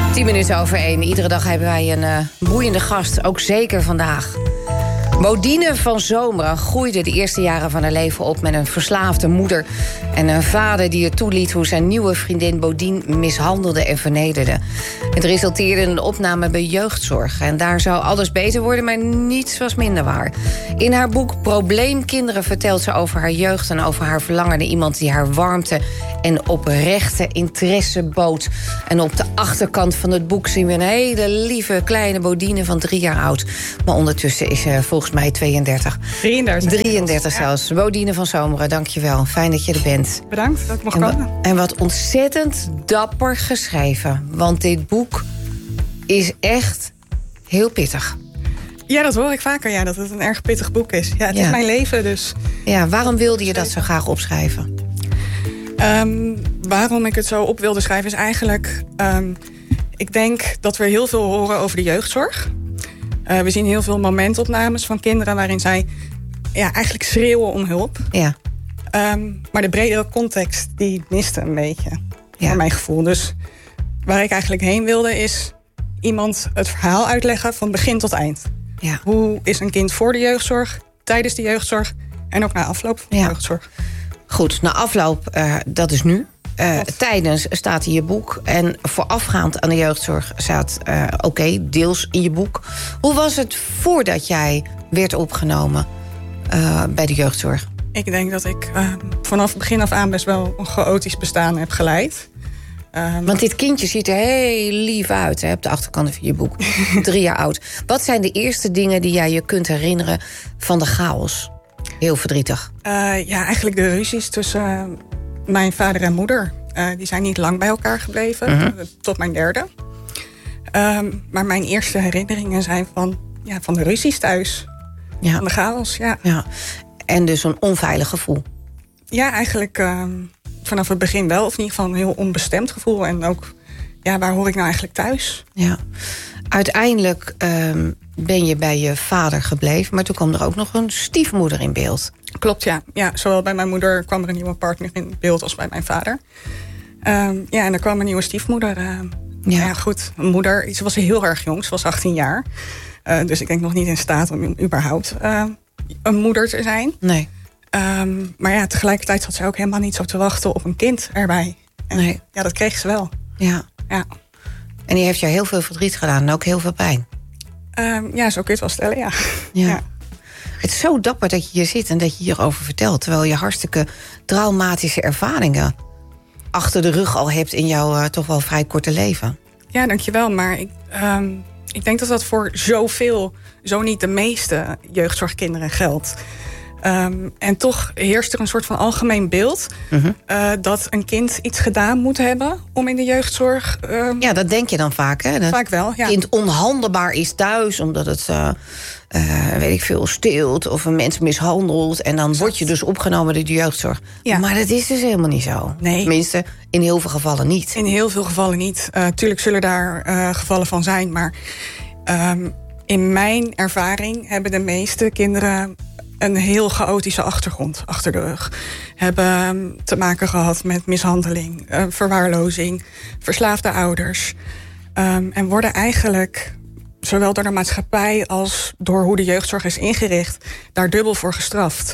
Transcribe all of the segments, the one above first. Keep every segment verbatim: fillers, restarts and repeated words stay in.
Tien minuten over één. Iedere dag hebben wij een uh, boeiende gast, ook zeker vandaag. Bodine van Zomeren groeide de eerste jaren van haar leven op met een verslaafde moeder en een vader die er toeliet hoe zijn nieuwe vriendin Bodine mishandelde en vernederde. Het resulteerde in een opname bij jeugdzorg. En daar zou alles beter worden, maar niets was minder waar. In haar boek Probleemkinderen vertelt ze over haar jeugd en over haar verlangen naar iemand die haar warmte en oprechte interesse bood. En op de achterkant van het boek zien we een hele lieve kleine Bodine van drie jaar oud. Maar ondertussen is ze volgens mij tweeëndertig. drieëndertig. drieëndertig zelfs. Ja. Bodine van Zomeren, dankjewel. Fijn dat je er bent. Bedankt dat ik mag en komen. En wat ontzettend dapper geschreven. Want dit boek is echt heel pittig. Ja, dat hoor ik vaker, ja, dat het een erg pittig boek is. Ja, het ja. is mijn leven, dus... Ja, waarom wilde je dat zo graag opschrijven? Um, waarom ik het zo op wilde schrijven is eigenlijk... Um, ik denk dat we heel veel horen over de jeugdzorg. Uh, we zien heel veel momentopnames van kinderen waarin zij ja, eigenlijk schreeuwen om hulp. Ja. Um, maar de bredere context die miste een beetje, ja. naar mijn gevoel. Dus waar ik eigenlijk heen wilde is iemand het verhaal uitleggen van begin tot eind. Ja. Hoe is een kind voor de jeugdzorg, tijdens de jeugdzorg en ook na afloop van de ja. jeugdzorg. Goed, na afloop, uh, dat is nu. Uh, tijdens staat in je boek. En voorafgaand aan de jeugdzorg staat uh, oké, okay, deels in je boek. Hoe was het voordat jij werd opgenomen uh, bij de jeugdzorg? Ik denk dat ik uh, vanaf het begin af aan best wel een chaotisch bestaan heb geleid. Um, Want dit kindje ziet er heel lief uit, hè, op de achterkant van je boek. Drie jaar oud. Wat zijn de eerste dingen die jij je kunt herinneren van de chaos? Heel verdrietig. Uh, ja, eigenlijk de ruzies tussen uh, mijn vader en moeder. Uh, die zijn niet lang bij elkaar gebleven, uh-huh. tot mijn derde. Um, maar mijn eerste herinneringen zijn van, ja, van de ruzies thuis. Ja. Van de chaos, ja. ja. En dus een onveilig gevoel. Ja, eigenlijk uh, vanaf het begin wel. Of in ieder geval een heel onbestemd gevoel. En ook, ja, waar hoor ik nou eigenlijk thuis? Ja. Uiteindelijk um, ben je bij je vader gebleven. Maar toen kwam er ook nog een stiefmoeder in beeld. Klopt, ja. ja. Zowel bij mijn moeder kwam er een nieuwe partner in beeld als bij mijn vader. Um, ja, en er kwam een nieuwe stiefmoeder. Uh, ja. ja, goed. Een moeder, ze was heel erg jong. Ze was achttien jaar. Uh, dus ik denk nog niet in staat om überhaupt uh, een moeder te zijn. Nee. Um, maar ja, tegelijkertijd zat ze ook helemaal niet zo te wachten op een kind erbij. En nee. Ja, dat kreeg ze wel. Ja. ja. En die heeft jou heel veel verdriet gedaan en ook heel veel pijn. Um, ja, zo kun je het wel stellen, ja. ja. ja. Het is zo dapper dat je hier zit en dat je hierover vertelt, terwijl je hartstikke traumatische ervaringen achter de rug al hebt in jouw uh, toch wel vrij korte leven. Ja, dankjewel. Maar ik, um, ik denk dat dat voor zoveel, zo niet de meeste jeugdzorgkinderen geldt. Um, en toch heerst er een soort van algemeen beeld uh-huh. uh, dat een kind iets gedaan moet hebben om in de jeugdzorg... Um, ja, dat denk je dan vaak, hè? Dat vaak wel, ja. Een kind onhandelbaar is thuis omdat het, uh, uh, weet ik veel, steelt of een mens mishandelt. En dan exact. Word je dus opgenomen door de jeugdzorg. Ja. Maar dat is dus helemaal niet zo. Nee. Tenminste, in heel veel gevallen niet. In heel veel gevallen niet. Uh, tuurlijk zullen daar uh, gevallen van zijn, maar um, in mijn ervaring hebben de meeste kinderen een heel chaotische achtergrond achter de rug. Hebben te maken gehad met mishandeling, uh, verwaarlozing, verslaafde ouders. Um, en worden eigenlijk, zowel door de maatschappij als door hoe de jeugdzorg is ingericht, daar dubbel voor gestraft.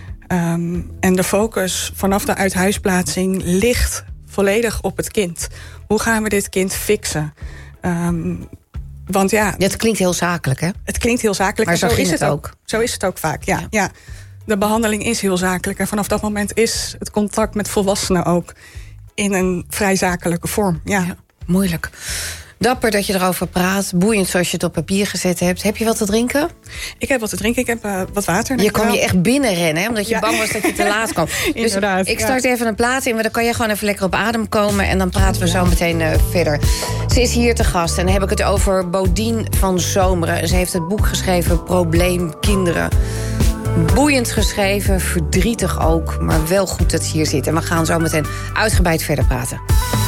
Um, en de focus vanaf de uithuisplaatsing ligt volledig op het kind. Hoe gaan we dit kind fixen? Um, Want ja, het klinkt heel zakelijk, hè? Het klinkt heel zakelijk. Maar zo, zo ging is het het ook. ook. Zo is het ook vaak, ja. ja. ja. De behandeling is heel zakelijk. En vanaf dat moment is het contact met volwassenen ook in een vrij zakelijke vorm. Ja. Ja, moeilijk. Dapper dat je erover praat. Boeiend zoals je het op papier gezet hebt. Heb je wat te drinken? Ik heb wat te drinken. Ik heb uh, wat water. Je kwam je echt binnenrennen, hè? Omdat je ja. bang was dat je te laat kwam. Dus ik start ja. even een plaat in. Maar dan kan je gewoon even lekker op adem komen. En dan praten we zo meteen uh, verder. Ze is hier te gast. En dan heb ik het over Bodine van Zomeren. Ze heeft het boek geschreven Probleemkinderen. Boeiend geschreven, verdrietig ook. Maar wel goed dat ze hier zit. En we gaan zo meteen uitgebreid verder praten.